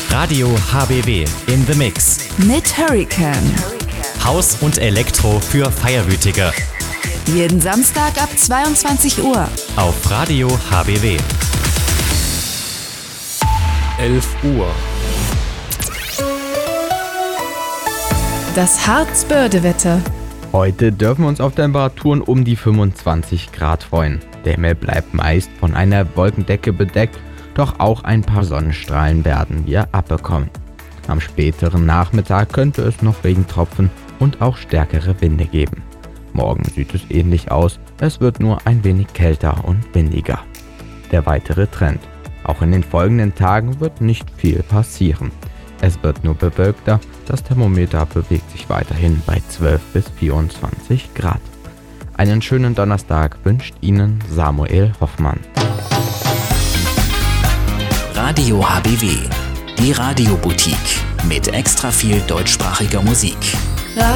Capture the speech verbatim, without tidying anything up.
Radio H B W in the Mix. Mit Hurricane. Haus und Elektro für Feierwütige. Jeden Samstag ab zweiundzwanzig Uhr. Auf Radio H B W. elf Uhr. Das Harzbörde-Wetter. Heute dürfen wir uns auf Temperaturen um die fünfundzwanzig Grad freuen. Der Himmel bleibt meist von einer Wolkendecke bedeckt, doch auch ein paar Sonnenstrahlen werden wir abbekommen. Am späteren Nachmittag könnte es noch Regentropfen und auch stärkere Winde geben. Morgen sieht es ähnlich aus, es wird nur ein wenig kälter und windiger. Der weitere Trend. Auch in den folgenden Tagen wird nicht viel passieren. Es wird nur bewölkter, das Thermometer bewegt sich weiterhin bei zwölf bis vierundzwanzig Grad. Einen schönen Donnerstag wünscht Ihnen Samuel Hoffmann. Radio H B W, die Radioboutique mit extra viel deutschsprachiger Musik.